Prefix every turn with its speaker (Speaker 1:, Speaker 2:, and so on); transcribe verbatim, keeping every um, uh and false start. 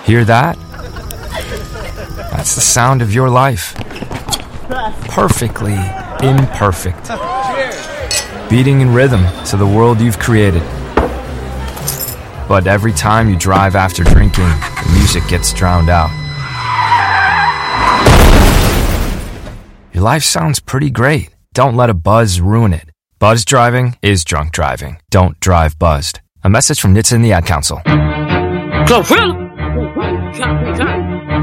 Speaker 1: Hear that? That's the sound of your life. Perfectly imperfect. Beating in rhythm to the world you've created. But every time you drive after drinking, the music gets drowned out. Your life sounds pretty great. Don't let a buzz ruin it. Buzz driving is drunk driving. Don't drive buzzed. A message from N H T S A and the Ad Council.